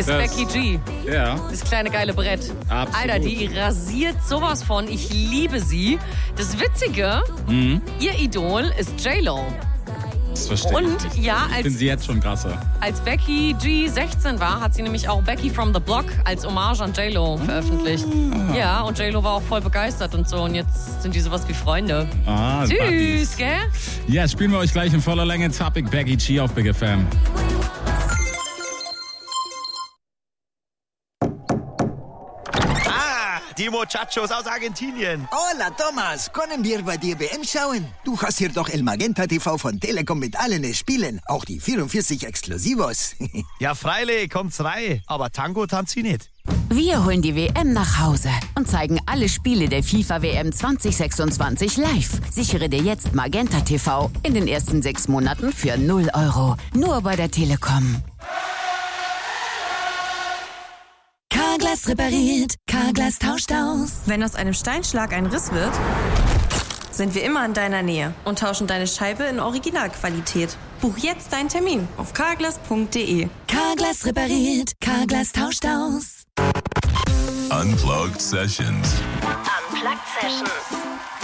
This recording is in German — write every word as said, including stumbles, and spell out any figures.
ist Das- Becky G. Ja. Das kleine geile Brett. Absolut. Alter, die rasiert sowas von. Ich liebe sie. Das Witzige, Mhm. ihr Idol ist J-Lo. Das verstehe Und ich nicht. ja, Ich als, finde sie jetzt schon krasser. als Becky G sechzehn war, hat sie nämlich auch Becky from the Block als Hommage an J-Lo veröffentlicht. Ja, und J-Lo war auch voll begeistert und so. Und jetzt sind die sowas wie Freunde. Ah, Süß, Buddies. gell? Ja, spielen wir euch gleich in voller Länge Topic Becky G auf Big F M. Die Muchachos aus Argentinien. Hola, Thomas. Können wir bei dir W M schauen? Du hast hier doch El Magenta T V von Telekom mit allen Spielen. Auch die vierundvierzig Exklusivos. Ja, freilich, kommt's rein. Aber Tango tanzt sie nicht. Wir holen die W M nach Hause und zeigen alle Spiele der FIFA W M zwanzig sechsundzwanzig live. Sichere dir jetzt Magenta T V in den ersten sechs Monaten für null Euro. Nur bei der Telekom. Carglass repariert, Carglass tauscht aus. Wenn aus einem Steinschlag ein Riss wird, sind wir immer in deiner Nähe und tauschen deine Scheibe in Originalqualität. Buch jetzt deinen Termin auf carglass punkt de. Carglass repariert, Carglass tauscht aus. Unplugged Sessions. Unplugged Sessions.